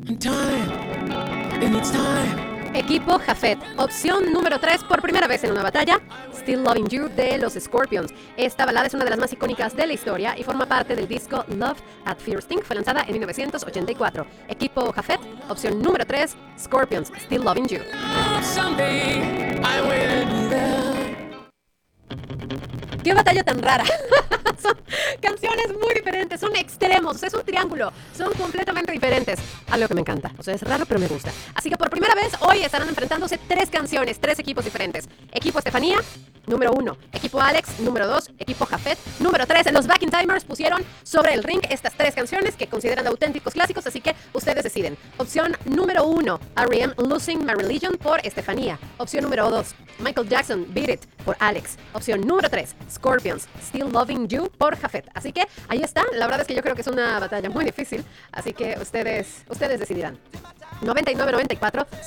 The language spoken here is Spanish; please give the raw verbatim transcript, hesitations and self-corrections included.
Equipo Jafet, opción número tres por primera vez en una batalla, Still Loving You de los Scorpions. Esta balada es una de las más icónicas de la historia y forma parte del disco Love at First Sting, fue lanzada en mil novecientos ochenta y cuatro. Equipo Jafet, opción número tres, Scorpions, Still Loving You. ¡Qué batalla tan rara! Son canciones muy diferentes, son extremos, es un triángulo, son completamente diferentes. Algo que me encanta, o sea, es raro pero me gusta. Así que por primera vez hoy estarán enfrentándose tres canciones, tres equipos diferentes. Equipo Estefanía, número uno. Equipo Alex, número dos. Equipo Jafet, número tres. Los Backing Timers pusieron sobre el ring estas tres canciones que consideran auténticos clásicos, así que ustedes deciden. Opción número uno, R E M Losing My Religion por Estefanía. Opción número dos, Michael Jackson Beat It por Alex. Opción número tres, Scorpions Still Loving You por Jafet. Así que ahí está. La verdad es que yo creo que es una batalla muy difícil, así que ustedes, ustedes decidirán. noventa y nueve noventa y cuatro